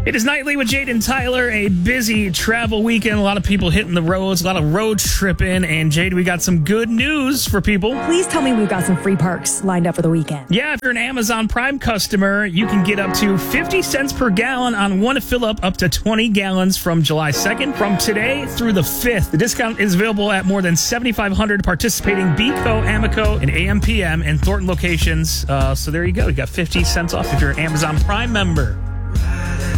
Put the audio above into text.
It is Nightly with Jade and Tyler, a busy travel weekend. A lot of people hitting the roads, a lot of road tripping. And Jade, we got some good news for people. Please tell me we've got some free parks lined up for the weekend. Yeah, if you're an Amazon Prime customer, you can get up to 50 cents per gallon on one fill-up up to 20 gallons from July 2nd. From today through the 5th, the discount is available at more than 7,500 participating Beco, Amoco, and AMPM and Thornton locations. So there you go. You got 50 cents off if you're an Amazon Prime member.